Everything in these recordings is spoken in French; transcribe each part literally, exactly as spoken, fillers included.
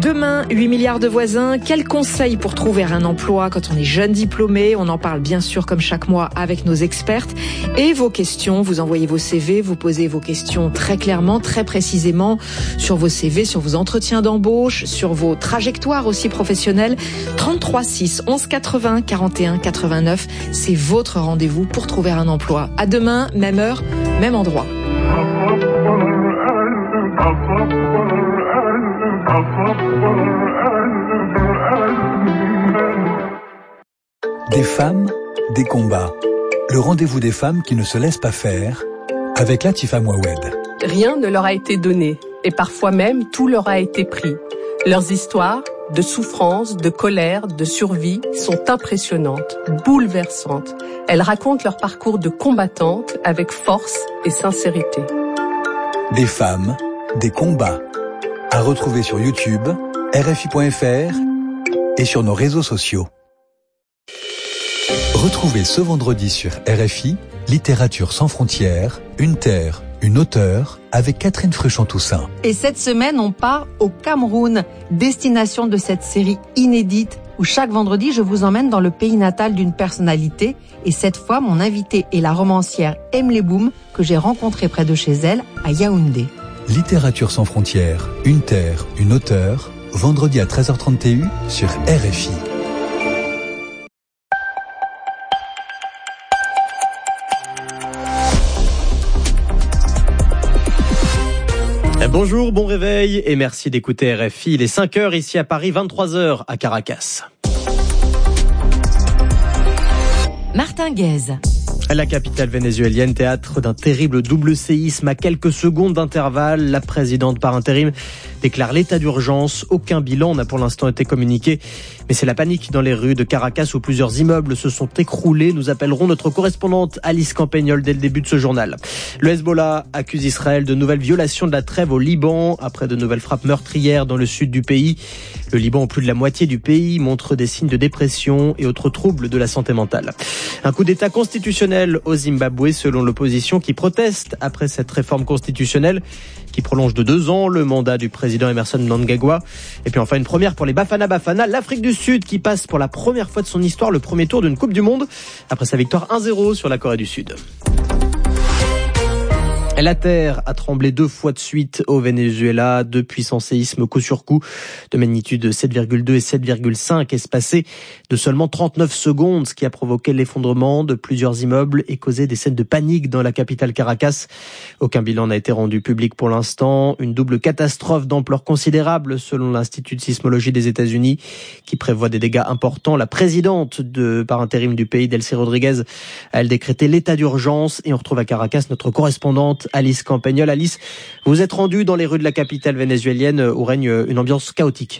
Demain, huit milliards de voisins. Quels conseils pour trouver un emploi quand on est jeune diplômé? On en parle bien sûr comme chaque mois avec nos expertes. Et vos questions, vous envoyez vos C V, vous posez vos questions très clairement, très précisément sur vos C V, sur vos entretiens d'embauche, sur vos trajectoires aussi professionnelles. trente-trois six onze quatre-vingts quarante et un quatre-vingt-neuf, c'est votre rendez-vous pour trouver un emploi. À demain, même heure, même endroit. Des femmes, des combats. Le rendez-vous des femmes qui ne se laissent pas faire avec Latifa Mouawed. Rien ne leur a été donné et parfois même tout leur a été pris. Leurs histoires de souffrance, de colère, de survie sont impressionnantes, bouleversantes. Elles racontent leur parcours de combattantes avec force et sincérité. Des femmes, des combats. À retrouver sur YouTube, R F I point F R et sur nos réseaux sociaux. Retrouvez ce vendredi sur R F I, Littérature sans frontières, une terre, une auteure, avec Catherine Fruchon-Toussaint. Et cette semaine, on part au Cameroun, destination de cette série inédite où chaque vendredi, je vous emmène dans le pays natal d'une personnalité. Et cette fois, mon invitée est la romancière Emily Boom, que j'ai rencontrée près de chez elle, à Yaoundé. Littérature sans frontières, une terre, une auteure, vendredi à treize heures trente et un sur R F I. Bonjour, bon réveil et merci d'écouter R F I. Il est cinq heures ici à Paris, vingt-trois heures à Caracas. Martin Guez. La capitale vénézuélienne, théâtre d'un terrible double séisme à quelques secondes d'intervalle. La présidente par intérim déclare l'état d'urgence. Aucun bilan n'a pour l'instant été communiqué. Mais c'est la panique dans les rues de Caracas où plusieurs immeubles se sont écroulés. Nous appellerons notre correspondante Alice Campagnol dès le début de ce journal. Le Hezbollah accuse Israël de nouvelles violations de la trêve au Liban après de nouvelles frappes meurtrières dans le sud du pays. Le Liban, où plus de la moitié du pays, montre des signes de dépression et autres troubles de la santé mentale. Un coup d'état constitutionnel au Zimbabwe selon l'opposition qui proteste après cette réforme constitutionnelle qui prolonge de deux ans le mandat du président Emmerson Mnangagwa. Et puis enfin une première pour les Bafana Bafana, l'Afrique du Sud qui passe pour la première fois de son histoire le premier tour d'une Coupe du Monde après sa victoire un zéro sur la Corée du Sud. La terre a tremblé deux fois de suite au Venezuela, deux puissants séismes coup sur coup de magnitude sept virgule deux et sept virgule cinq espacés de seulement trente-neuf secondes, ce qui a provoqué l'effondrement de plusieurs immeubles et causé des scènes de panique dans la capitale Caracas. Aucun bilan n'a été rendu public pour l'instant. Une double catastrophe d'ampleur considérable selon l'Institut de sismologie des États-Unis qui prévoit des dégâts importants. La présidente de, par intérim du pays, Delcy Rodriguez, a elle décrété l'état d'urgence et on retrouve à Caracas notre correspondante Alice Campagnol. Alice, vous êtes rendue dans les rues de la capitale vénézuélienne où règne une ambiance chaotique.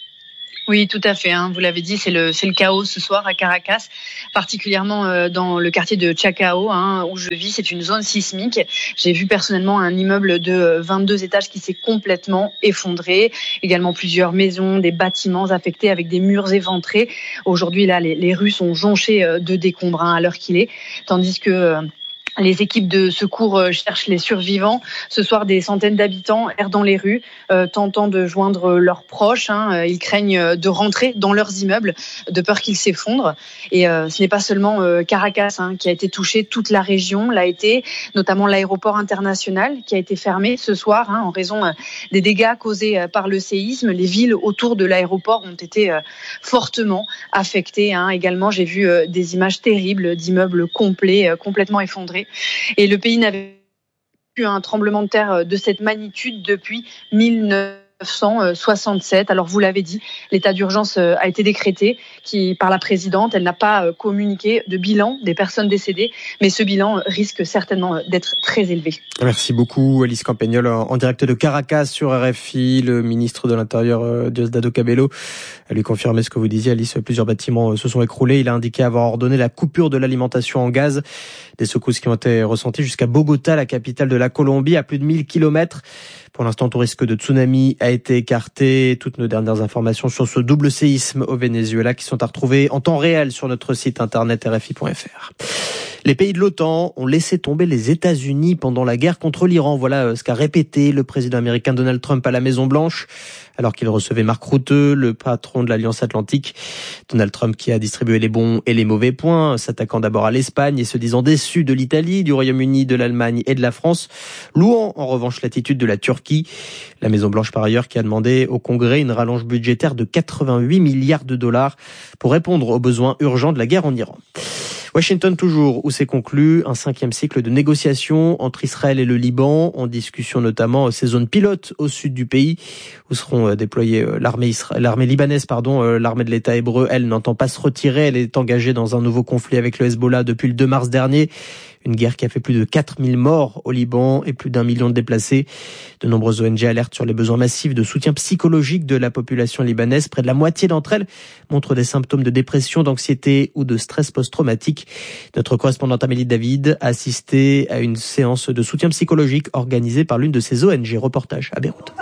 Oui, tout à fait. Hein. Vous l'avez dit, c'est le, c'est le chaos ce soir à Caracas, particulièrement euh, dans le quartier de Chacao, hein, où je vis. C'est une zone sismique. J'ai vu personnellement un immeuble de vingt-deux étages qui s'est complètement effondré. Également plusieurs maisons, des bâtiments affectés avec des murs éventrés. Aujourd'hui, là, les, les rues sont jonchées de décombres hein, à l'heure qu'il est, tandis que euh, les équipes de secours cherchent les survivants. Ce soir, des centaines d'habitants errent dans les rues, euh, tentant de joindre leurs proches. Hein. Ils craignent de rentrer dans leurs immeubles, de peur qu'ils s'effondrent. Et euh, ce n'est pas seulement euh, Caracas hein, qui a été touché, toute la région l'a été, notamment l'aéroport international qui a été fermé ce soir hein, en raison euh, des dégâts causés euh, par le séisme. Les villes autour de l'aéroport ont été euh, fortement affectées. Hein. Également, j'ai vu euh, des images terribles d'immeubles complets, euh, complètement effondrés. Et le pays n'avait eu un tremblement de terre de cette magnitude depuis mille neuf cent soixante-sept. Alors vous l'avez dit, l'état d'urgence a été décrété qui, par la présidente. Elle n'a pas communiqué de bilan des personnes décédées, mais ce bilan risque certainement d'être très élevé. Merci beaucoup Alice Campagnol en direct de Caracas sur R F I. Le ministre de l'Intérieur Diosdado Cabello a lui confirmé ce que vous disiez Alice, plusieurs bâtiments se sont écroulés. Il a indiqué avoir ordonné la coupure de l'alimentation en gaz. Des secousses qui ont été ressenties jusqu'à Bogota, la capitale de la Colombie, à plus de mille kilomètres. Pour l'instant, tout risque de tsunami a été écarté. Toutes nos dernières informations sur ce double séisme au Venezuela qui sont à retrouver en temps réel sur notre site internet R F I point F R. Les pays de l'OTAN ont laissé tomber les États-Unis pendant la guerre contre l'Iran. Voilà ce qu'a répété le président américain Donald Trump à la Maison-Blanche. alors qu'il recevait Mark Rutte, le patron de l'Alliance Atlantique. Donald Trump qui a distribué les bons et les mauvais points, s'attaquant d'abord à l'Espagne et se disant déçu de l'Italie, du Royaume-Uni, de l'Allemagne et de la France, louant en revanche l'attitude de la Turquie. La Maison-Blanche par ailleurs qui a demandé au Congrès une rallonge budgétaire de quatre-vingt-huit milliards de dollars pour répondre aux besoins urgents de la guerre en Iran. Washington toujours, où s'est conclu un cinquième cycle de négociations entre Israël et le Liban, en discussion notamment ces zones pilotes au sud du pays, où seront déployées l'armée, isra... l'armée libanaise, pardon, l'armée de l'État hébreu, elle n'entend pas se retirer, elle est engagée dans un nouveau conflit avec le Hezbollah depuis le deux mars dernier. Une guerre qui a fait plus de quatre mille morts au Liban et plus d'un million de déplacés. De nombreuses O N G alertent sur les besoins massifs de soutien psychologique de la population libanaise. Près de la moitié d'entre elles montrent des symptômes de dépression, d'anxiété ou de stress post-traumatique. Notre correspondante Amélie David a assisté à une séance de soutien psychologique organisée par l'une de ces O N G. Reportage à Beyrouth.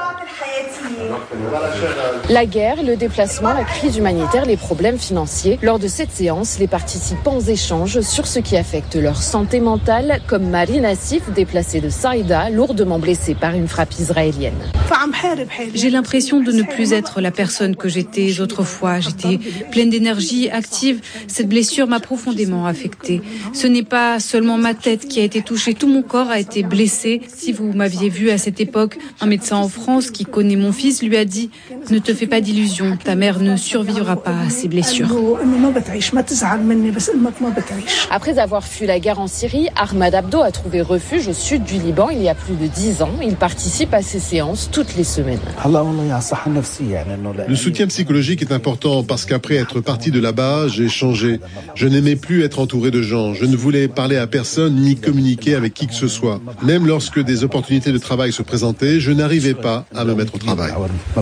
La guerre, le déplacement, la crise humanitaire, les problèmes financiers. Lors de cette séance, les participants échangent sur ce qui affecte leur santé mentale, comme Marie Nassif, déplacée de Saïda, lourdement blessée par une frappe israélienne. J'ai l'impression de ne plus être la personne que j'étais autrefois. J'étais pleine d'énergie, active. Cette blessure m'a profondément affectée. Ce n'est pas seulement ma tête qui a été touchée, tout mon corps a été blessé. Si vous m'aviez vu à cette époque, un médecin en France qui connaît mon fils lui a dit « Ne te fais pas d'illusions, ta mère ne survivra pas à ces blessures. » Après avoir fui la guerre en Syrie, Ahmad Abdo a trouvé refuge au sud du Liban il y a plus de dix ans. Il participe à ces séances toutes les semaines. Le soutien psychologique est important parce qu'après être parti de là-bas, j'ai changé. Je n'aimais plus être entouré de gens. Je ne voulais parler à personne ni communiquer avec qui que ce soit. Même lorsque des opportunités de travail se présentaient, je n'arrivais pas à me mettre au travail.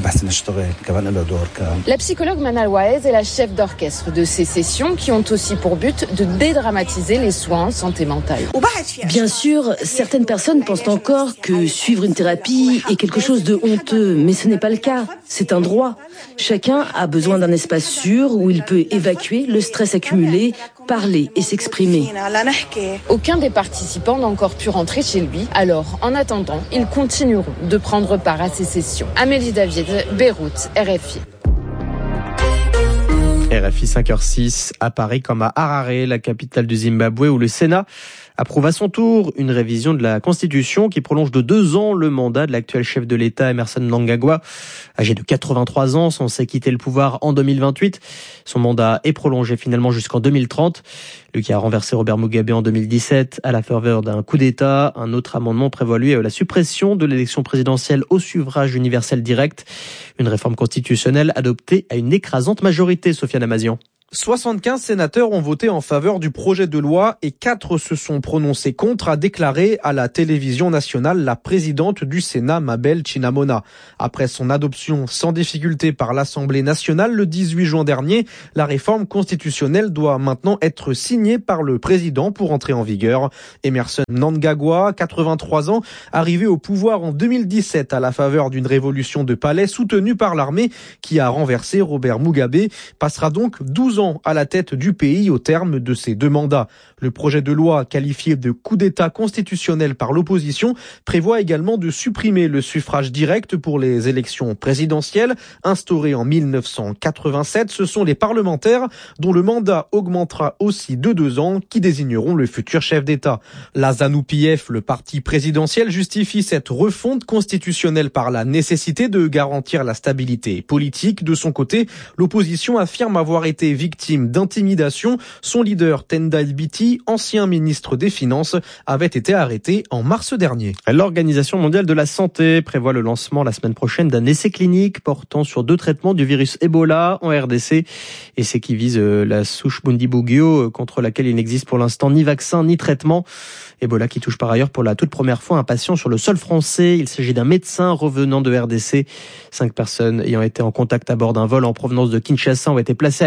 La psychologue Manal Waez est la chef d'orchestre de ces sessions qui ont aussi pour but de dédramatiser les soins en santé mentale. Bien sûr, certaines personnes pensent encore que suivre une thérapie est quelque chose de honteux, mais ce n'est pas le cas. C'est un droit. Chacun a besoin d'un espace sûr où il peut évacuer le stress accumulé, parler et s'exprimer. Aucun des participants n'a encore pu rentrer chez lui. Alors, en attendant, ils continueront de prendre part à ces sessions. Amélie David, Beyrouth, R F I. R F I cinq heures six à Paris comme à Harare, la capitale du Zimbabwe, où le Sénat approuve à son tour une révision de la Constitution qui prolonge de deux ans le mandat de l'actuel chef de l'État, Emmerson Mnangagwa. Âgé de quatre-vingt-trois ans, censé quitter le pouvoir en deux mille vingt-huit. Son mandat est prolongé finalement jusqu'en deux mille trente. Lui qui a renversé Robert Mugabe en deux mille dix-sept à la faveur d'un coup d'État. Un autre amendement prévoit lui la suppression de l'élection présidentielle au suffrage universel direct. Une réforme constitutionnelle adoptée à une écrasante majorité, Sofiane Amazian. soixante-quinze sénateurs ont voté en faveur du projet de loi et quatre se sont prononcés contre, a déclaré à la télévision nationale la présidente du Sénat, Mabel Chinamona. Après son adoption sans difficulté par l'Assemblée nationale le dix-huit juin dernier, la réforme constitutionnelle doit maintenant être signée par le président pour entrer en vigueur. Emmerson Mnangagwa, quatre-vingt-trois ans, arrivé au pouvoir en deux mille dix-sept à la faveur d'une révolution de palais soutenue par l'armée qui a renversé Robert Mugabe, passera donc douze ans à la tête du pays au terme de ses deux mandats. Le projet de loi qualifié de coup d'État constitutionnel par l'opposition prévoit également de supprimer le suffrage direct pour les élections présidentielles instaurées en mille neuf cent quatre-vingt-sept. Ce sont les parlementaires dont le mandat augmentera aussi de deux ans qui désigneront le futur chef d'État. La ZANU-P F, le parti présidentiel, justifie cette refonte constitutionnelle par la nécessité de garantir la stabilité politique. De son côté, l'opposition affirme avoir été victime d'intimidation. Son leader, Tendai Biti, ancien ministre des Finances, avait été arrêté en mars dernier. L'Organisation mondiale de la santé prévoit le lancement la semaine prochaine d'un essai clinique portant sur deux traitements du virus Ebola en R D C. Essai qui vise la souche Bundibugyo, contre laquelle il n'existe pour l'instant ni vaccin ni traitement. Ebola qui touche par ailleurs pour la toute première fois un patient sur le sol français. Il s'agit d'un médecin revenant de R D C. Cinq personnes ayant été en contact à bord d'un vol en provenance de Kinshasa ont été placées à l'isolement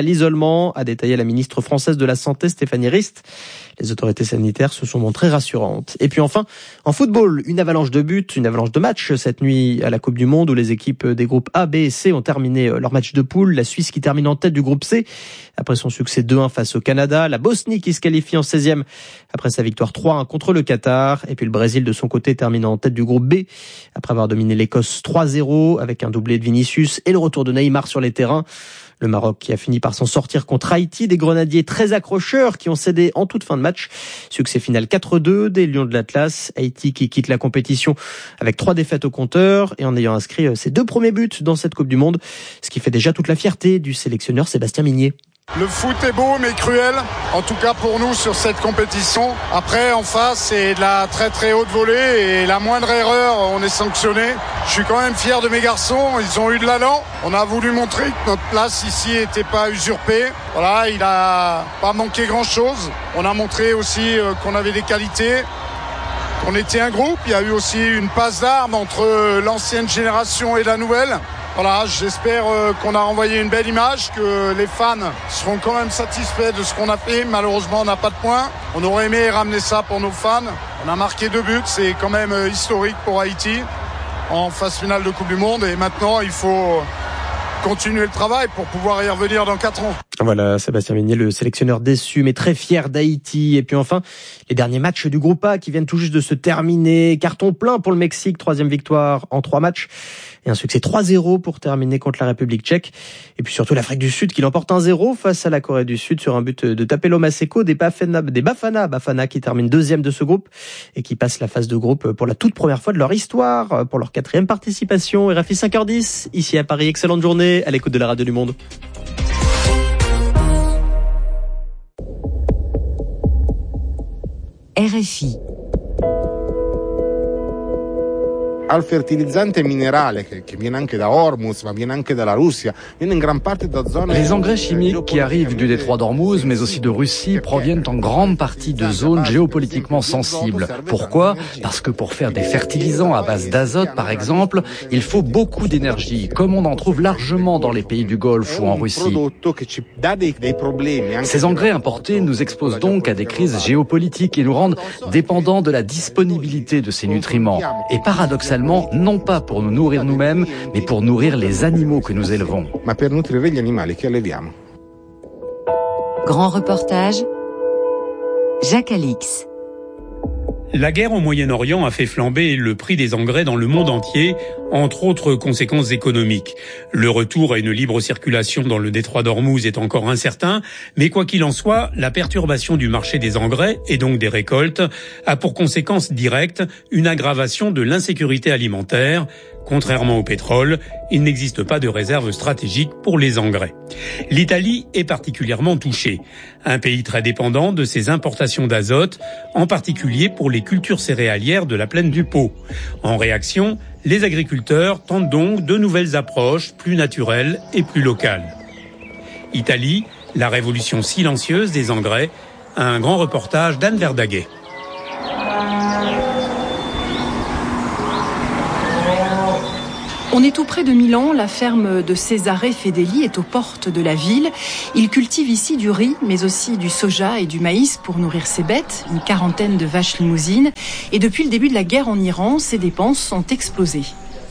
prudent, a détaillé la ministre française de la Santé Stéphanie Rist. Les autorités sanitaires se sont montrées rassurantes. Et puis enfin, en football, une avalanche de buts, une avalanche de matchs cette nuit à la Coupe du Monde où les équipes des groupes A, B et C ont terminé leur match de poule. La Suisse qui termine en tête du groupe C après son succès deux un face au Canada. La Bosnie qui se qualifie en seizième après sa victoire trois un contre le Qatar. Et puis le Brésil de son côté termine en tête du groupe B après avoir dominé l'Écosse trois zéro avec un doublé de Vinicius et le retour de Neymar sur les terrains. Le Maroc qui a fini par s'en sortir contre Haïti, des grenadiers très accrocheurs qui ont cédé en toute fin de match. Succès final quatre deux des Lions de l'Atlas. Haïti qui quitte la compétition avec trois défaites au compteur et en ayant inscrit ses deux premiers buts dans cette Coupe du Monde, ce qui fait déjà toute la fierté du sélectionneur Sébastien Migné. Le foot est beau mais cruel, en tout cas pour nous sur cette compétition. Après en face c'est de la très très haute volée et la moindre erreur on est sanctionné. Je suis quand même fier de mes garçons, ils ont eu de l'allant. On a voulu montrer que notre place ici n'était pas usurpée. Voilà, il n'a pas manqué grand chose. On a montré aussi qu'on avait des qualités. On était un groupe, il y a eu aussi une passe d'armes entre l'ancienne génération et la nouvelle. Voilà, j'espère qu'on a renvoyé une belle image, que les fans seront quand même satisfaits de ce qu'on a fait. Malheureusement, on n'a pas de points. On aurait aimé ramener ça pour nos fans. On a marqué deux buts, c'est quand même historique pour Haïti en phase finale de Coupe du Monde. Et maintenant, il faut continuer le travail pour pouvoir y revenir dans quatre ans. Voilà, Sébastien Migné, le sélectionneur déçu mais très fier d'Haïti. Et puis enfin, les derniers matchs du groupe A qui viennent tout juste de se terminer. Carton plein pour le Mexique, troisième victoire en trois matchs. Et un succès trois zéro pour terminer contre la République tchèque. Et puis surtout l'Afrique du Sud qui l'emporte un zéro face à la Corée du Sud sur un but de Tapelo Maseko des Bafana, des Bafana, Bafana qui termine deuxième de ce groupe et qui passe la phase de groupe pour la toute première fois de leur histoire, pour leur quatrième participation. R F I cinq heures dix, ici à Paris. Excellente journée à l'écoute de la radio du Monde. R F I. Al fertilizzante minerale che viene anche da Hormuz, ma viene anche dalla Russia, viene in gran parte da zone. Les engrais chimiques qui arrivent du détroit d'Ormuz, mais aussi de Russie, proviennent en grande partie de zones géopolitiquement sensibles. Pourquoi ? Parce que pour faire des fertilisants à base d'azote, par exemple, il faut beaucoup d'énergie, comme on en trouve largement dans les pays du Golfe ou en Russie. Ces engrais importés nous exposent donc à des crises géopolitiques et nous rendent dépendants de la disponibilité de ces nutriments. Et paradoxalement, non pas pour nous nourrir nous-mêmes, mais pour nourrir les animaux que nous élevons. Grand reportage, Jacques Alix. La guerre au Moyen-Orient a fait flamber le prix des engrais dans le monde entier, entre autres conséquences économiques. Le retour à une libre circulation dans le détroit d'Ormuz est encore incertain, mais quoi qu'il en soit, la perturbation du marché des engrais, et donc des récoltes, a pour conséquence directe une aggravation de l'insécurité alimentaire. Contrairement au pétrole, il n'existe pas de réserve stratégique pour les engrais. L'Italie est particulièrement touchée. Un pays très dépendant de ses importations d'azote, en particulier pour les cultures céréalières de la plaine du Pô. En réaction, les agriculteurs tentent donc de nouvelles approches plus naturelles et plus locales. Italie, la révolution silencieuse des engrais, un grand reportage d'Anne Verdaguet. On est tout près de Milan, la ferme de Cesare Fedeli est aux portes de la ville. Il cultive ici du riz, mais aussi du soja et du maïs pour nourrir ses bêtes, une quarantaine de vaches limousines. Et depuis le début de la guerre en Iran, ses dépenses ont explosé.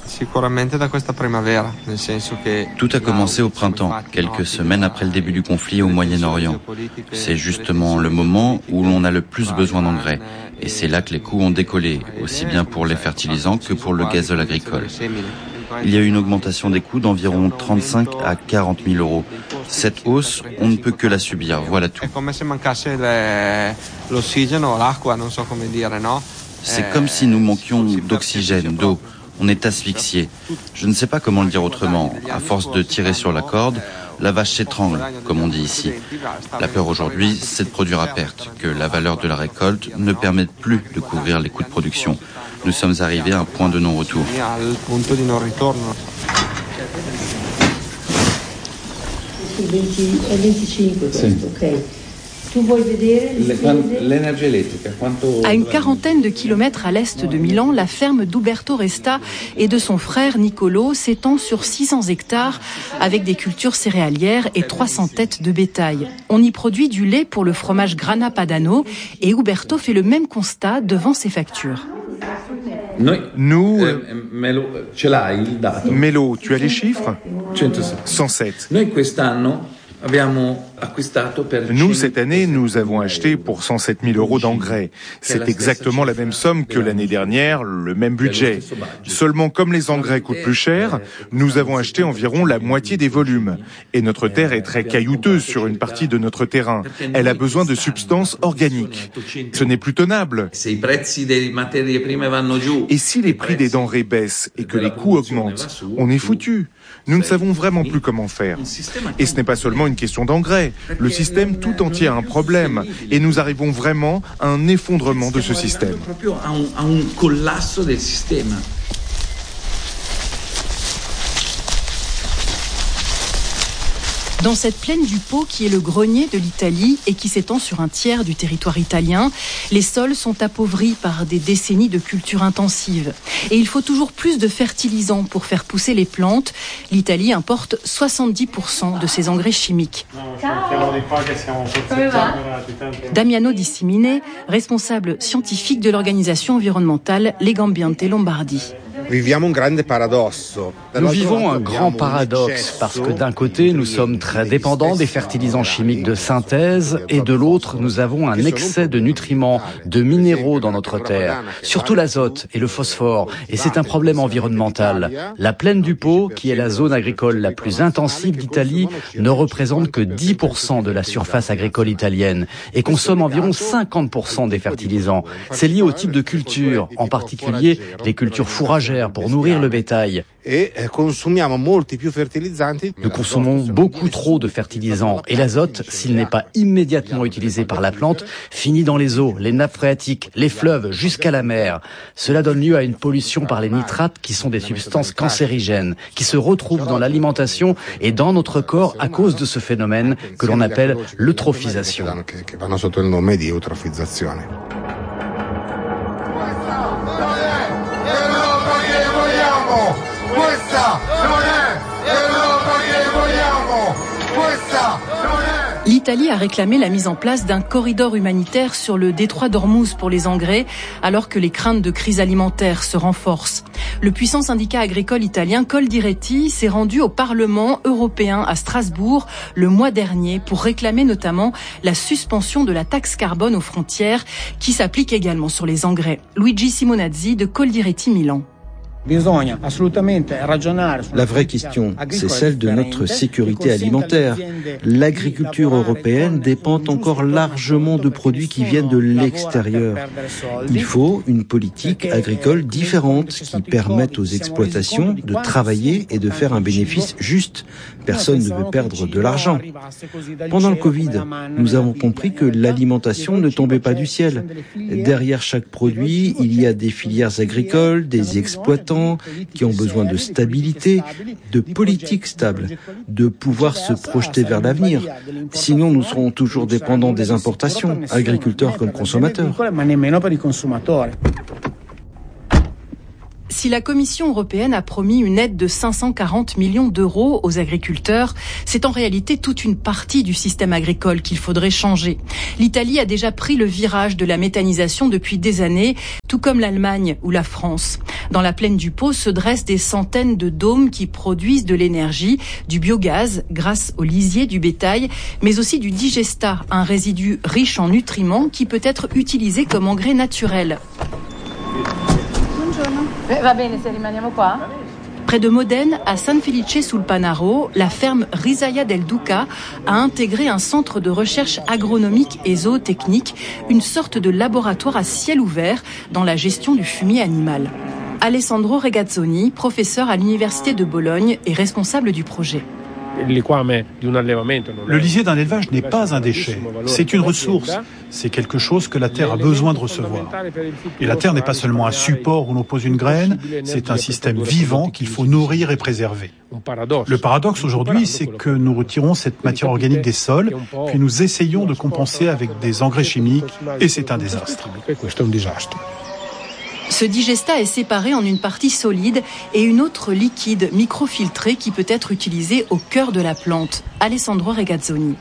Tout a commencé au printemps, quelques semaines après le début du conflit au Moyen-Orient. C'est justement le moment où l'on a le plus besoin d'engrais. Et c'est là que les coûts ont décollé, aussi bien pour les fertilisants que pour le gazole agricole. Il y a eu une augmentation des coûts d'environ trente-cinq à quarante mille euros. Cette hausse, on ne peut que la subir, voilà tout. C'est comme si nous manquions d'oxygène, d'eau. On est asphyxié. Je ne sais pas comment le dire autrement. À force de tirer sur la corde, la vache s'étrangle, comme on dit ici. La peur aujourd'hui, c'est de produire à perte, que la valeur de la récolte ne permette plus de couvrir les coûts de production. Nous sommes arrivés à un point de non-retour. À une quarantaine de kilomètres à l'est de Milan, la ferme d'Uberto Resta et de son frère Niccolò s'étend sur six cents hectares avec des cultures céréalières et trois cents têtes de bétail. On y produit du lait pour le fromage Grana Padano et Uberto fait le même constat devant ses factures. Nous, euh, Mélo, tu as les chiffres ? cent sept. Nous, cette année, nous avons acheté pour cent sept mille euros d'engrais. C'est exactement la même somme que l'année dernière, le même budget. Seulement, comme les engrais coûtent plus cher, nous avons acheté environ la moitié des volumes. Et notre terre est très caillouteuse sur une partie de notre terrain. Elle a besoin de substances organiques. Ce n'est plus tenable. Et si les prix des denrées baissent et que les coûts augmentent, on est foutu. Nous ne savons vraiment plus comment faire. Et ce n'est pas seulement une question d'engrais. Le système tout entier a un problème. Et nous arrivons vraiment à un effondrement de ce système. Dans cette plaine du Pô, qui est le grenier de l'Italie et qui s'étend sur un tiers du territoire italien, les sols sont appauvris par des décennies de culture intensive. Et il faut toujours plus de fertilisants pour faire pousser les plantes. L'Italie importe soixante-dix pour cent de ses engrais chimiques. Damiano Di Simine, responsable scientifique de l'organisation environnementale Legambiente Lombardie. Nous vivons un grand paradoxe parce que d'un côté, nous sommes très dépendants des fertilisants chimiques de synthèse et de l'autre, nous avons un excès de nutriments, de minéraux dans notre terre, surtout l'azote et le phosphore, et c'est un problème environnemental. La plaine du Pô, qui est la zone agricole la plus intensive d'Italie, ne représente que dix pour cent de la surface agricole italienne et consomme environ cinquante pour cent des fertilisants. C'est lié au type de culture, en particulier les cultures fourragères pour nourrir le bétail. Nous consommons beaucoup trop de fertilisants et l'azote, s'il n'est pas immédiatement utilisé par la plante, finit dans les eaux, les nappes phréatiques, les fleuves, jusqu'à la mer. Cela donne lieu à une pollution par les nitrates qui sont des substances cancérigènes, qui se retrouvent dans l'alimentation et dans notre corps à cause de ce phénomène que l'on appelle l'eutrophisation. L'Italie a réclamé la mise en place d'un corridor humanitaire sur le détroit d'Ormuz pour les engrais, alors que les craintes de crise alimentaire se renforcent. Le puissant syndicat agricole italien Coldiretti s'est rendu au Parlement européen à Strasbourg le mois dernier pour réclamer notamment la suspension de la taxe carbone aux frontières qui s'applique également sur les engrais. Luigi Simonazzi de Coldiretti Milan. La vraie question, c'est celle de notre sécurité alimentaire. L'agriculture européenne dépend encore largement de produits qui viennent de l'extérieur. Il faut une politique agricole différente qui permette aux exploitations de travailler et de faire un bénéfice juste. Personne ne veut perdre de l'argent. Pendant le Covid, nous avons compris que l'alimentation ne tombait pas du ciel. Derrière chaque produit, il y a des filières agricoles, des exploitants qui ont besoin de stabilité, de politiques stables, de pouvoir se projeter vers l'avenir. Sinon, nous serons toujours dépendants des importations, agriculteurs comme consommateurs. Si la Commission européenne a promis une aide de cinq cent quarante millions d'euros aux agriculteurs, c'est en réalité toute une partie du système agricole qu'il faudrait changer. L'Italie a déjà pris le virage de la méthanisation depuis des années, tout comme l'Allemagne ou la France. Dans la plaine du Pô se dressent des centaines de dômes qui produisent de l'énergie, du biogaz grâce au lisier du bétail, mais aussi du digesta, un résidu riche en nutriments qui peut être utilisé comme engrais naturel. Près de Modène, à San Felice sul Panaro, la ferme Risaia del Duca a intégré un centre de recherche agronomique et zootechnique, une sorte de laboratoire à ciel ouvert dans la gestion du fumier animal. Alessandro Regazzoni, professeur à l'université de Bologne et responsable du projet. Le lisier d'un élevage n'est pas un déchet, c'est une ressource, c'est quelque chose que la terre a besoin de recevoir. Et la terre n'est pas seulement un support où l'on pose une graine, c'est un système vivant qu'il faut nourrir et préserver. Le paradoxe aujourd'hui, c'est que nous retirons cette matière organique des sols, puis nous essayons de compenser avec des engrais chimiques, et c'est un désastre. Ce digestat est séparé en une partie solide et une autre liquide microfiltrée qui peut être utilisée au cœur de la plante. Alessandro Regazzoni.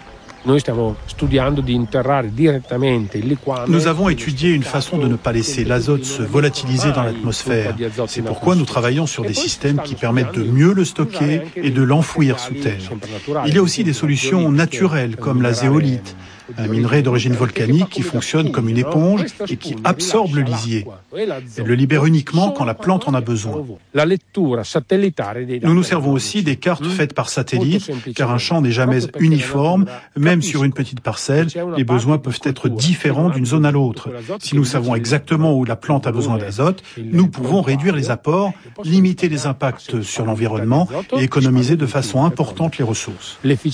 Nous avons étudié une façon de ne pas laisser l'azote se volatiliser dans l'atmosphère. C'est pourquoi nous travaillons sur des systèmes qui permettent de mieux le stocker et de l'enfouir sous terre. Il y a aussi des solutions naturelles comme la zéolite, un minerai d'origine volcanique qui fonctionne comme une éponge et qui absorbe le lisier. Elle le libère uniquement quand la plante en a besoin. Nous nous servons aussi des cartes faites par satellite, car un champ n'est jamais uniforme. Même sur une petite parcelle, les besoins peuvent être différents d'une zone à l'autre. Si nous savons exactement où la plante a besoin d'azote, nous pouvons réduire les apports, limiter les impacts sur l'environnement et économiser de façon importante les ressources.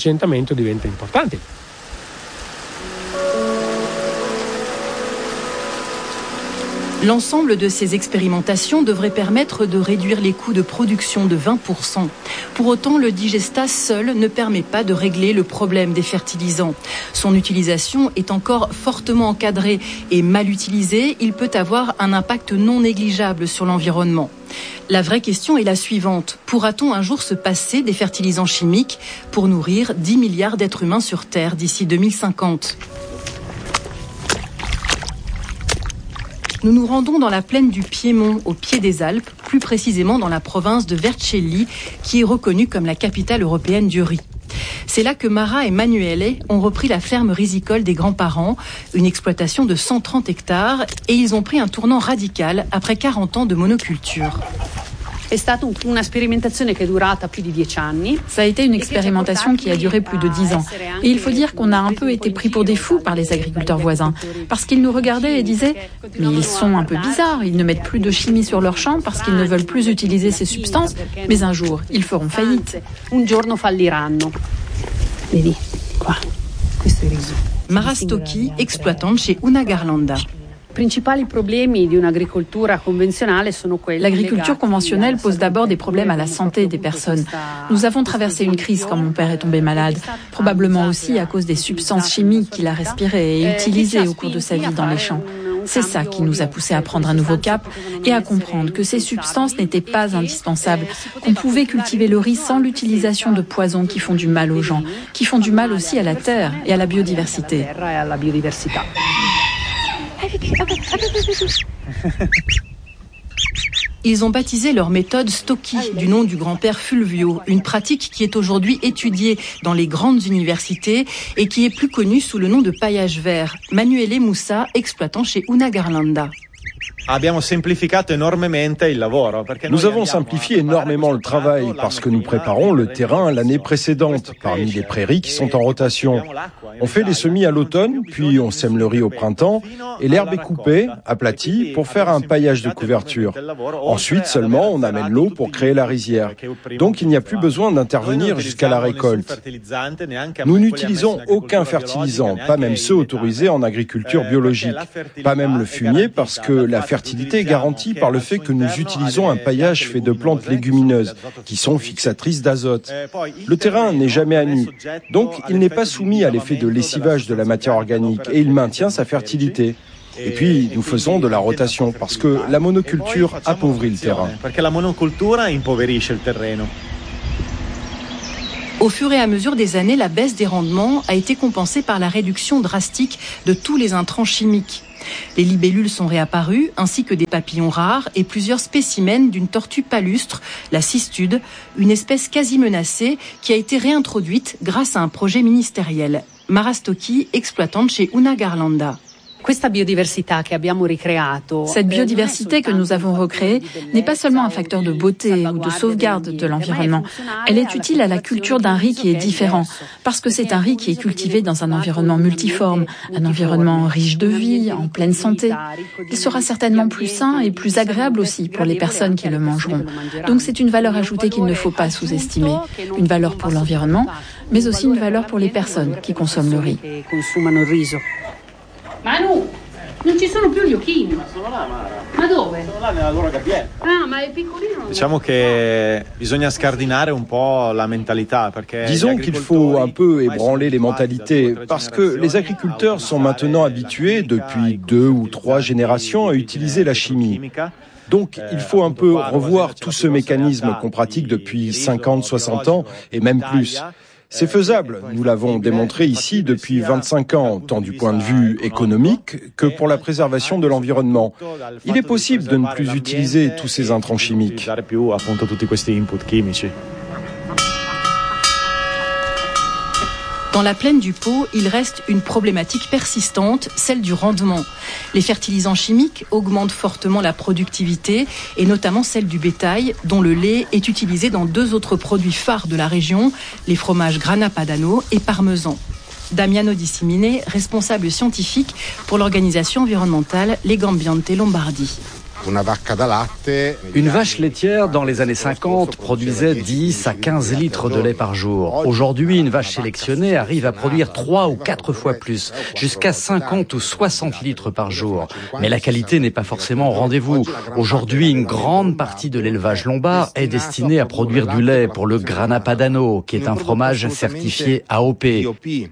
L'ensemble de ces expérimentations devrait permettre de réduire les coûts de production de vingt pour cent. Pour autant, le digestat seul ne permet pas de régler le problème des fertilisants. Son utilisation est encore fortement encadrée et mal utilisé, il peut avoir un impact non négligeable sur l'environnement. La vraie question est la suivante. Pourra-t-on un jour se passer des fertilisants chimiques pour nourrir dix milliards d'êtres humains sur Terre d'ici deux mille cinquante ? Nous nous rendons dans la plaine du Piémont, au pied des Alpes, plus précisément dans la province de Vercelli, qui est reconnue comme la capitale européenne du riz. C'est là que Mara et Manuele ont repris la ferme risicole des grands-parents, une exploitation de cent trente hectares, et ils ont pris un tournant radical après quarante ans de monoculture. Ça a été une expérimentation qui a duré plus de dix ans. Et il faut dire qu'on a un peu été pris pour des fous par les agriculteurs voisins. Parce qu'ils nous regardaient et disaient « Mais ils sont un peu bizarres, ils ne mettent plus de chimie sur leurs champs parce qu'ils ne veulent plus utiliser ces substances. Mais un jour, ils feront faillite. » Mara Stocchi, exploitante chez Una Garlanda. L'agriculture conventionnelle pose d'abord des problèmes à la santé des personnes. Nous avons traversé une crise quand mon père est tombé malade, probablement aussi à cause des substances chimiques qu'il a respirées et utilisées au cours de sa vie dans les champs. C'est ça qui nous a poussé à prendre un nouveau cap et à comprendre que ces substances n'étaient pas indispensables, qu'on pouvait cultiver le riz sans l'utilisation de poisons qui font du mal aux gens, qui font du mal aussi à la terre et à la biodiversité. Ils ont baptisé leur méthode Stocchi, du nom du grand-père Fulvio, une pratique qui est aujourd'hui étudiée dans les grandes universités et qui est plus connue sous le nom de paillage vert. Manuele Moussa, exploitant chez Una Garlanda. Nous avons simplifié énormément le travail parce que nous préparons le terrain l'année précédente, parmi les prairies qui sont en rotation. On fait les semis à l'automne, puis on sème le riz au printemps, et l'herbe est coupée, aplatie, pour faire un paillage de couverture. Ensuite seulement, on amène l'eau pour créer la rizière. Donc il n'y a plus besoin d'intervenir jusqu'à la récolte. Nous n'utilisons aucun fertilisant, pas même ceux autorisés en agriculture biologique, pas même le fumier parce que la fertilité est garantie par le fait que nous utilisons un paillage fait de plantes légumineuses qui sont fixatrices d'azote. Le terrain n'est jamais à nu, donc il n'est pas soumis à l'effet de lessivage de la matière organique et il maintient sa fertilité. Et puis, nous faisons de la rotation parce que la monoculture appauvrit le terrain. Au fur et à mesure des années, la baisse des rendements a été compensée par la réduction drastique de tous les intrants chimiques. Les libellules sont réapparues, ainsi que des papillons rares et plusieurs spécimens d'une tortue palustre, la cistude, une espèce quasi menacée qui a été réintroduite grâce à un projet ministériel. Mara Stocchi, exploitante chez Una Garlanda. Cette biodiversité que nous avons recréée n'est pas seulement un facteur de beauté ou de sauvegarde de l'environnement. Elle est utile à la culture d'un riz qui est différent, parce que c'est un riz qui est cultivé dans un environnement multiforme, un environnement riche de vie, en pleine santé. Il sera certainement plus sain et plus agréable aussi pour les personnes qui le mangeront. Donc c'est une valeur ajoutée qu'il ne faut pas sous-estimer. Une valeur pour l'environnement, mais aussi une valeur pour les personnes qui consomment le riz. Manu, non ci sono più gli occhini. Ma dove? Ah, ma è piccolino. Diciamo che bisogna scardinare un po' la mentalità perché Disons qu'il faut un peu ébranler les mentalités parce que les agriculteurs sont maintenant habitués depuis deux ou trois générations à utiliser la chimie. Donc, il faut un peu revoir tout ce mécanisme qu'on pratique depuis cinquante, soixante ans et même plus. C'est faisable, nous l'avons démontré ici depuis vingt-cinq ans, tant du point de vue économique que pour la préservation de l'environnement. Il est possible de ne plus utiliser tous ces intrants chimiques. Dans la plaine du Pô, il reste une problématique persistante, celle du rendement. Les fertilisants chimiques augmentent fortement la productivité, et notamment celle du bétail, dont le lait est utilisé dans deux autres produits phares de la région, les fromages Grana Padano et Parmesan. Damiano Di Simone, responsable scientifique pour l'organisation environnementale Legambiente Lombardie. Une vache laitière dans les années cinquante produisait dix à quinze litres de lait par jour. Aujourd'hui, une vache sélectionnée arrive à produire trois ou quatre fois plus, jusqu'à cinquante ou soixante litres par jour. Mais la qualité n'est pas forcément au rendez-vous. Aujourd'hui, une grande partie de l'élevage lombard est destinée à produire du lait pour le Grana Padano, qui est un fromage certifié A O P.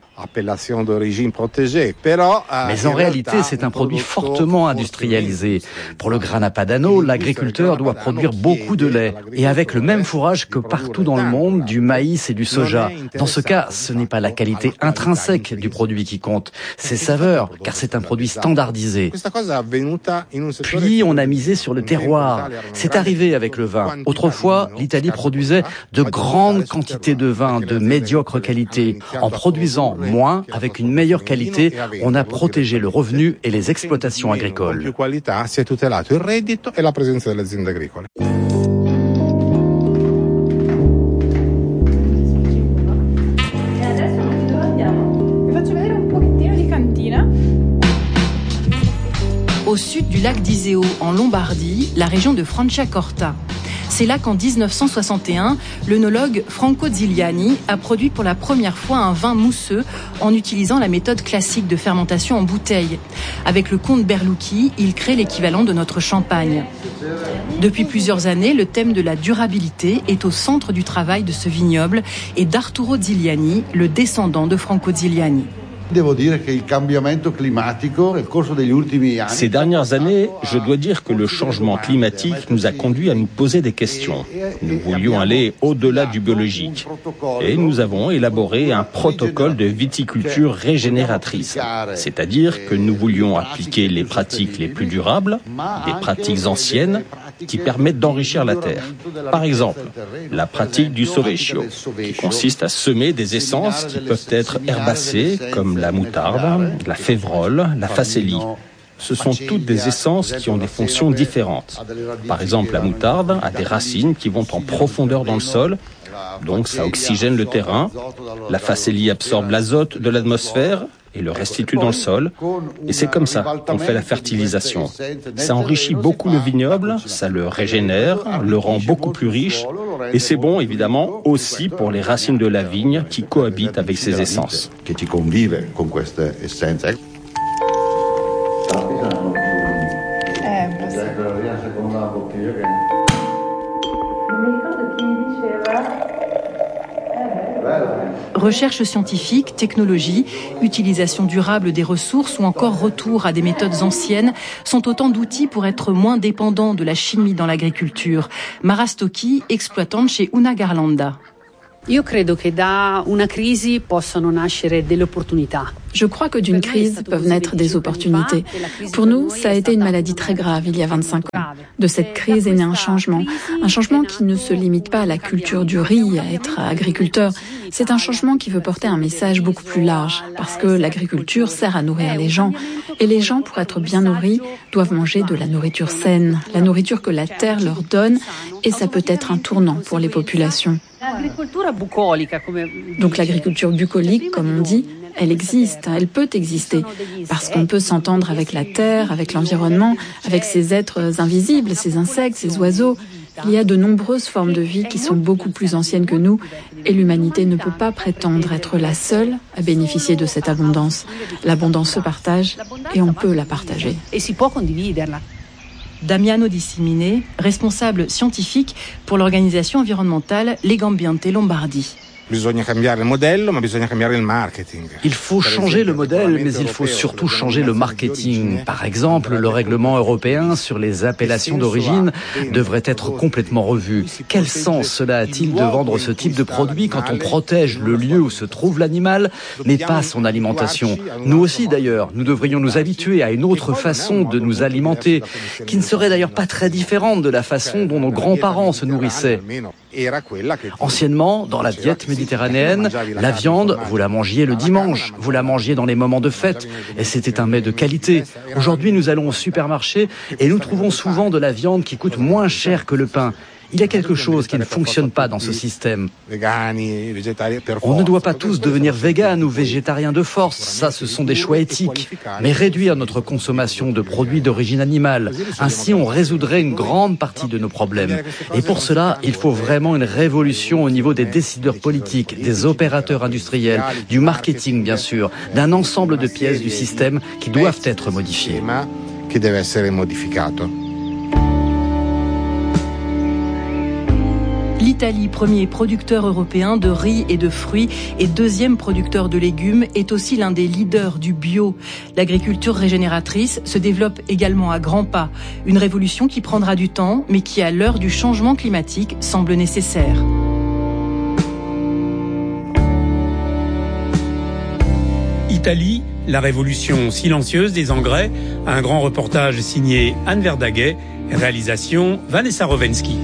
Mais en réalité, c'est un produit fortement industrialisé. Pour le Grana Padano, l'agriculteur doit produire beaucoup de lait, et avec le même fourrage que partout dans le monde, du maïs et du soja. Dans ce cas, ce n'est pas la qualité intrinsèque du produit qui compte, c'est saveur, car c'est un produit standardisé. Puis, on a misé sur le terroir. C'est arrivé avec le vin. Autrefois, l'Italie produisait de grandes quantités de vin de médiocre qualité. En produisant moins, avec une meilleure qualité, on a protégé le revenu et les exploitations agricoles. E la presenza delle aziende agricole. Au sud du lac d'Iseo, en Lombardie, la région de Franciacorta. C'est là qu'en dix-neuf cent soixante et un, l'œnologue Franco Zigliani a produit pour la première fois un vin mousseux en utilisant la méthode classique de fermentation en bouteille. Avec le comte Berlucchi, il crée l'équivalent de notre champagne. Depuis plusieurs années, le thème de la durabilité est au centre du travail de ce vignoble et d'Arturo Zigliani, le descendant de Franco Zigliani. Ces dernières années, je dois dire que le changement climatique nous a conduit à nous poser des questions. Nous voulions aller au-delà du biologique et nous avons élaboré un protocole de viticulture régénératrice. C'est-à-dire que nous voulions appliquer les pratiques les plus durables, des pratiques anciennes qui permettent d'enrichir la terre. Par exemple, la pratique du sovecchio, qui consiste à semer des essences qui peuvent être herbacées, comme la moutarde, la févrole, la facélie. Ce sont toutes des essences qui ont des fonctions différentes. Par exemple, la moutarde a des racines qui vont en profondeur dans le sol, donc ça oxygène le terrain. La facélie absorbe l'azote de l'atmosphère et le restitue dans le sol. Et c'est comme ça qu'on fait la fertilisation. Ça enrichit beaucoup le vignoble, ça le régénère, le rend beaucoup plus riche. Et c'est bon, évidemment, aussi pour les racines de la vigne qui cohabitent avec ces essences. Recherche scientifique, technologie, utilisation durable des ressources ou encore retour à des méthodes anciennes sont autant d'outils pour être moins dépendants de la chimie dans l'agriculture. Mara Stocchi, exploitante chez Una Garlanda. Io credo che da una crisi possano nascere delle opportunità. Je crois que d'une crise peuvent naître des opportunités. Pour nous, ça a été une maladie très grave il y a vingt-cinq ans. De cette crise est né un changement. Un changement qui ne se limite pas à la culture du riz, à être agriculteur. C'est un changement qui veut porter un message beaucoup plus large. Parce que l'agriculture sert à nourrir les gens. Et les gens, pour être bien nourris, doivent manger de la nourriture saine. La nourriture que la terre leur donne. Et ça peut être un tournant pour les populations. Donc l'agriculture bucolique, comme on dit, elle existe, elle peut exister, parce qu'on peut s'entendre avec la terre, avec l'environnement, avec ces êtres invisibles, ces insectes, ces oiseaux. Il y a de nombreuses formes de vie qui sont beaucoup plus anciennes que nous, et l'humanité ne peut pas prétendre être la seule à bénéficier de cette abondance. L'abondance se partage, et on peut la partager. Damiano Dissimine, responsable scientifique pour l'organisation environnementale Legambiente Lombardie. Il faut changer le modèle, mais il faut surtout changer le marketing. Par exemple, le règlement européen sur les appellations d'origine devrait être complètement revu. Quel sens cela a-t-il de vendre ce type de produit quand on protège le lieu où se trouve l'animal, mais pas son alimentation? Nous aussi d'ailleurs, nous devrions nous habituer à une autre façon de nous alimenter, qui ne serait d'ailleurs pas très différente de la façon dont nos grands-parents se nourrissaient. Anciennement, dans la diète méditerranéenne, la viande, vous la mangiez le dimanche, vous la mangiez dans les moments de fête, et c'était un mets de qualité. Aujourd'hui, nous allons au supermarché et nous trouvons souvent de la viande qui coûte moins cher que le pain. Il y a quelque chose qui ne fonctionne pas dans ce système. On ne doit pas tous devenir véganes ou végétariens de force, ça ce sont des choix éthiques, mais réduire notre consommation de produits d'origine animale. Ainsi on résoudrait une grande partie de nos problèmes. Et pour cela, il faut vraiment une révolution au niveau des décideurs politiques, des opérateurs industriels, du marketing bien sûr, d'un ensemble de pièces du système qui doivent être modifiées. L'Italie, premier producteur européen de riz et de fruits et deuxième producteur de légumes, est aussi l'un des leaders du bio. L'agriculture régénératrice se développe également à grands pas. Une révolution qui prendra du temps, mais qui, à l'heure du changement climatique, semble nécessaire. Italie, la révolution silencieuse des engrais. Un grand reportage signé Anne Verdaguet. Réalisation Vanessa Rovensky.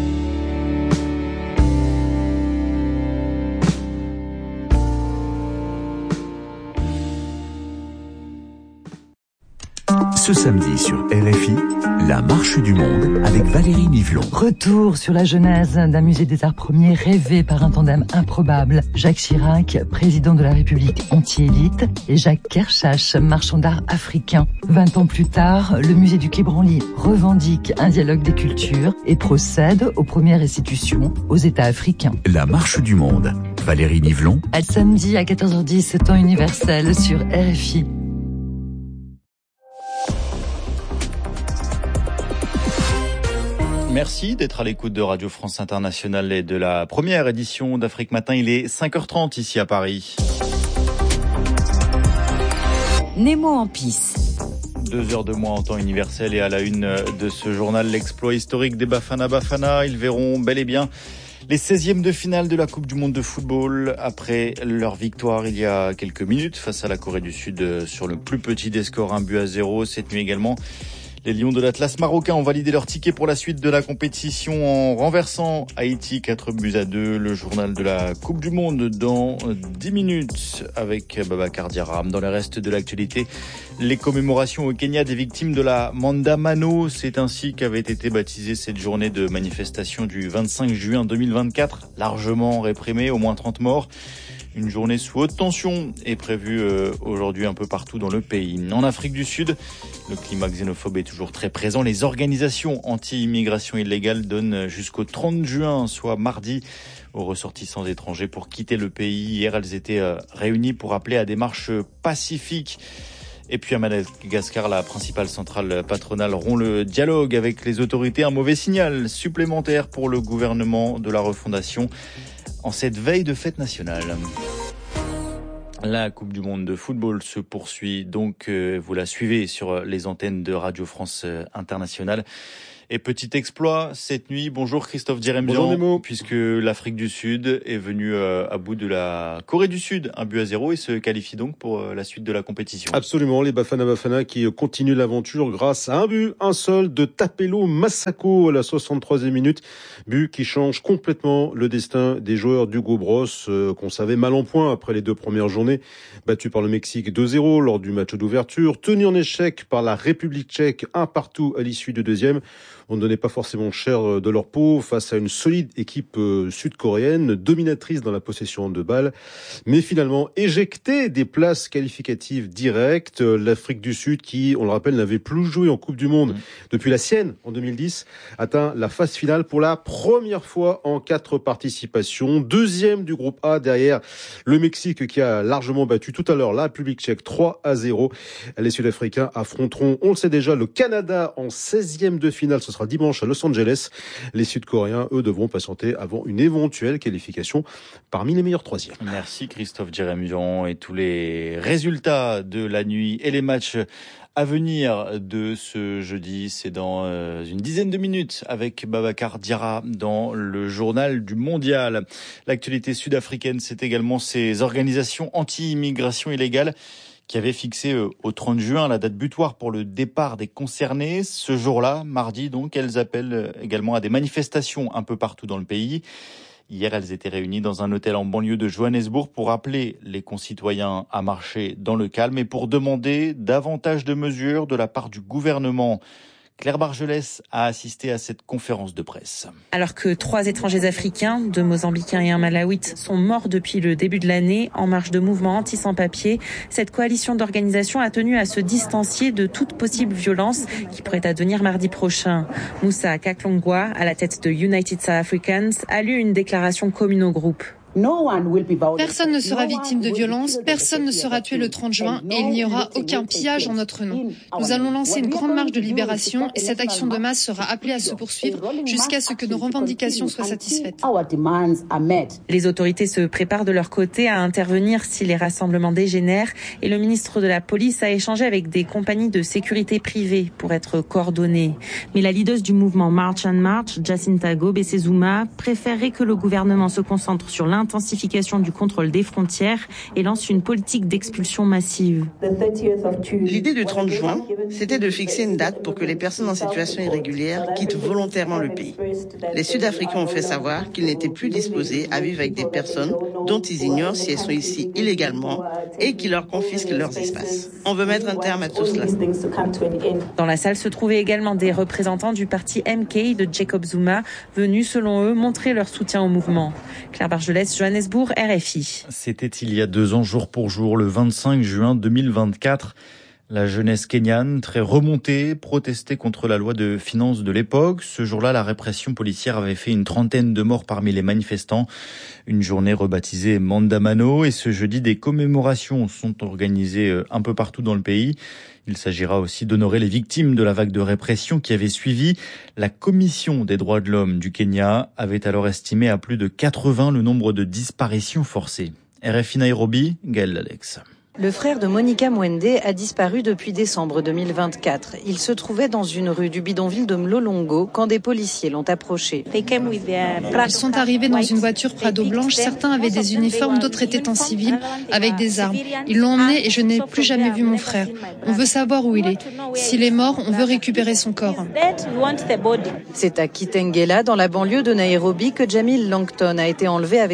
Ce samedi sur R F I, la marche du monde avec Valérie Nivelon. Retour sur la genèse d'un musée des arts premiers rêvé par un tandem improbable. Jacques Chirac, président de la République anti-élite, et Jacques Kershach, marchand d'art africain. Vingt ans plus tard, le musée du Quai Branly revendique un dialogue des cultures et procède aux premières restitutions aux États africains. La marche du monde. Valérie Nivelon. À samedi à quatorze heures dix, temps universel sur R F I. Merci d'être à l'écoute de Radio France Internationale et de la première édition d'Afrique Matin. Il est cinq heures trente ici à Paris. Nemo en pisse. Deux heures de moins en temps universel et à la une de ce journal, l'exploit historique des Bafana Bafana. Ils verront bel et bien les seizièmes de finale de la Coupe du Monde de football après leur victoire il y a quelques minutes face à la Corée du Sud sur le plus petit des scores, un but à zéro. Cette nuit également, les Lions de l'Atlas marocain ont validé leur ticket pour la suite de la compétition en renversant Haïti quatre buts à deux. Le journal de la Coupe du Monde dans dix minutes avec Babacar Diarra. Dans le reste de l'actualité, les commémorations au Kenya des victimes de la Maandamano. C'est ainsi qu'avait été baptisée cette journée de manifestation du vingt-cinq juin deux mille vingt-quatre, largement réprimée, au moins trente morts. Une journée sous haute tension est prévue euh, aujourd'hui un peu partout dans le pays. En Afrique du Sud, le climat xénophobe est toujours très présent. Les organisations anti-immigration illégale donnent jusqu'au trente juin, soit mardi, aux ressortissants étrangers pour quitter le pays. Hier, elles étaient euh, réunies pour appeler à des marches pacifiques. Et puis à Madagascar, la principale centrale patronale rompt le dialogue avec les autorités. Un mauvais signal supplémentaire pour le gouvernement de la refondation en cette veille de fête nationale. La Coupe du Monde de football se poursuit donc, euh, vous la suivez sur les antennes de Radio France Internationale. Et petit exploit cette nuit. Bonjour Christophe Djeremzian, puisque l'Afrique du Sud est venue à bout de la Corée du Sud, un but à zéro, et se qualifie donc pour la suite de la compétition. Absolument, les Bafana Bafana qui continuent l'aventure grâce à un but, un seul de Tapelo Masako à la soixante-troisième minute. But qui change complètement le destin des joueurs d'Hugo Bross, euh, qu'on savait mal en point après les deux premières journées. Battus par le Mexique deux zéro lors du match d'ouverture, tenu en échec par la République tchèque, un partout à l'issue du deuxième. On ne donnait pas forcément cher de leur peau face à une solide équipe sud-coréenne, dominatrice dans la possession de balles, mais finalement éjectée des places qualificatives directes. L'Afrique du Sud, qui, on le rappelle, n'avait plus joué en Coupe du Monde depuis la sienne en deux mille dix, atteint la phase finale pour la première fois en quatre participations. Deuxième du groupe A derrière le Mexique qui a largement battu tout à l'heure la République tchèque trois à zéro. Les Sud-Africains affronteront, on le sait déjà, le Canada en seizième de finale. Ce sera dimanche à Los Angeles. Les Sud-Coréens, eux, devront patienter avant une éventuelle qualification parmi les meilleurs troisièmes. Merci Christophe Djeremzian, et tous les résultats de la nuit et les matchs à venir de ce jeudi, c'est dans euh, une dizaine de minutes avec Babacar Diarra dans le journal du Mondial. L'actualité sud-africaine, c'est également ces organisations anti-immigration illégale qui avait fixé au trente juin la date butoir pour le départ des concernés. Ce jour-là, mardi donc, elles appellent également à des manifestations un peu partout dans le pays. Hier, elles étaient réunies dans un hôtel en banlieue de Johannesburg pour appeler les concitoyens à marcher dans le calme et pour demander davantage de mesures de la part du gouvernement. Claire Bargelès a assisté à cette conférence de presse. Alors que trois étrangers africains, deux Mozambicains et un Malawite, sont morts depuis le début de l'année en marge de mouvements anti-sans-papiers, cette coalition d'organisations a tenu à se distancier de toute possible violence qui pourrait advenir mardi prochain. Moussa Kaklongwa, à la tête de United South Africans, a lu une déclaration commune au groupe. Personne ne sera victime de violence, personne ne sera tué le trente juin et il n'y aura aucun pillage en notre nom. Nous allons lancer une grande marche de libération et cette action de masse sera appelée à se poursuivre jusqu'à ce que nos revendications soient satisfaites. Les autorités se préparent de leur côté à intervenir si les rassemblements dégénèrent et le ministre de la Police a échangé avec des compagnies de sécurité privées pour être coordonnées. Mais la leader du mouvement March and March, Jacinta Gobese-Zuma, préférerait que le gouvernement se concentre sur l'intensification du contrôle des frontières et lance une politique d'expulsion massive. L'idée du trente juin, c'était de fixer une date pour que les personnes en situation irrégulière quittent volontairement le pays. Les Sud-Africains ont fait savoir qu'ils n'étaient plus disposés à vivre avec des personnes dont ils ignorent si elles sont ici illégalement et qui leur confisquent leurs espaces. On veut mettre un terme à tout cela. Dans la salle se trouvaient également des représentants du parti M K de Jacob Zuma, venus selon eux montrer leur soutien au mouvement. Claire Bargelès, Johannesburg, R F I. C'était il y a deux ans, jour pour jour, le vingt-cinq juin deux mille vingt-quatre. La jeunesse kenyane, très remontée, protestait contre la loi de finances de l'époque. Ce jour-là, la répression policière avait fait une trentaine de morts parmi les manifestants. Une journée rebaptisée Mandamano. Et ce jeudi, des commémorations sont organisées un peu partout dans le pays. Il s'agira aussi d'honorer les victimes de la vague de répression qui avait suivi. La Commission des droits de l'homme du Kenya avait alors estimé à plus de quatre-vingts le nombre de disparitions forcées. R F I Nairobi, Gaël Alex. Le frère de Monica Mwende a disparu depuis décembre deux mille vingt-quatre. Il se trouvait dans une rue du bidonville de Mlolongo quand des policiers l'ont approché. Ils sont arrivés dans une voiture Prado blanche. Certains avaient des uniformes, d'autres étaient en civil avec des armes. Ils l'ont emmené et je n'ai plus jamais vu mon frère. On veut savoir où il est. S'il est mort, on veut récupérer son corps. C'est à Kitengela, dans la banlieue de Nairobi, que Jamil Langton a été enlevé avec